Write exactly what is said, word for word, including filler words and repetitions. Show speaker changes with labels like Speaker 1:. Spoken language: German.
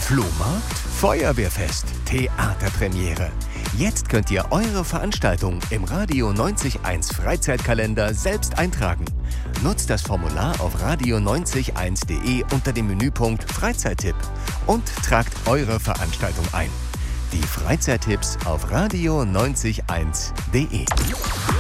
Speaker 1: Flohmarkt, Feuerwehrfest, Theaterpremiere. Jetzt könnt ihr eure Veranstaltung im Radio neunzig Komma eins Freizeitkalender selbst eintragen. Nutzt das Formular auf radio neunzig eins punkt de unter dem Menüpunkt Freizeittipp und tragt eure Veranstaltung ein. Die Freizeittipps auf radio neunzig eins punkt de.